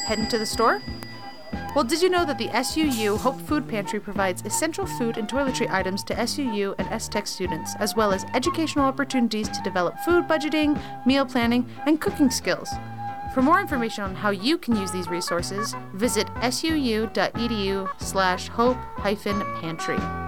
heading to the store? Well, did you know that the SUU Hope Food Pantry provides essential food and toiletry items to SUU and STech students, as well as educational opportunities to develop food budgeting, meal planning, and cooking skills. For more information on how you can use these resources, visit suu.edu/hope-pantry.